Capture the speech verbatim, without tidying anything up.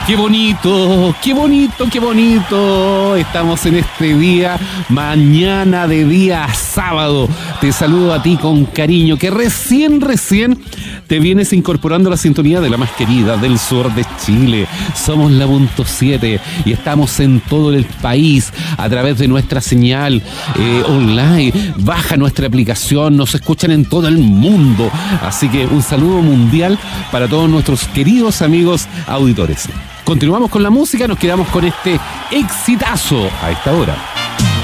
Qué bonito, qué bonito, qué bonito. Estamos en este día, mañana de día sábado. Te saludo a ti con cariño, que recién, recién te vienes incorporando a la sintonía de la más querida del sur de Chile. Somos la punto siete y estamos en todo el país a través de nuestra señal eh, online. Baja nuestra aplicación, nos escuchan en todo el mundo. Así que un saludo mundial para todos nuestros queridos amigos auditores. Continuamos con la música, nos quedamos con este exitazo a esta hora.